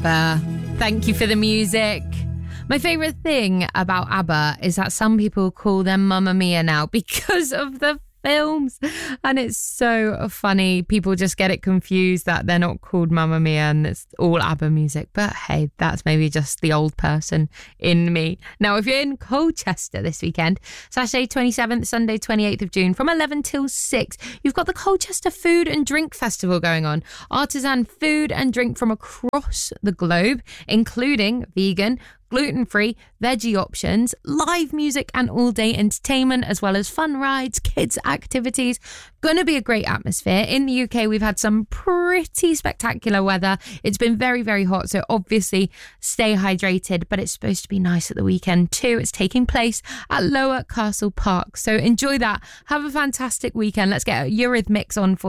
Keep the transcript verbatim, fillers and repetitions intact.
ABBA. Thank you for the music. My favourite thing about ABBA is that some people call them Mamma Mia now because of the films, and it's so funny. People just get it confused that they're not called Mamma Mia and it's all ABBA music, but hey, that's maybe just the old person in me. Now, if you're in Colchester this weekend, Saturday twenty-seventh, Sunday twenty-eighth of June from eleven till six, you've got the Colchester Food and Drink Festival going on. Artisan food and drink from across the globe, including vegan, gluten-free, veggie options, live music and all-day entertainment, as well as fun rides, kids activities. Going to be a great atmosphere. In the U K, we've had some pretty spectacular weather. It's been very, very hot, so obviously stay hydrated, but it's supposed to be nice at the weekend too. It's taking place at Lower Castle Park, so enjoy that. Have a fantastic weekend. Let's get Eurythmics on for